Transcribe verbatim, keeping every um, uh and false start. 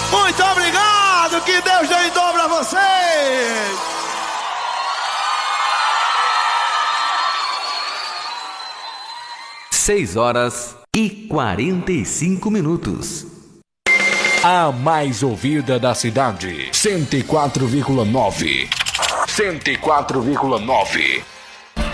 Muito obrigado, que Deus dê em dobro a vocês. Seis horas e quarenta e cinco minutos. A mais ouvida da cidade, cento e quatro vírgula nove. cento e quatro vírgula nove.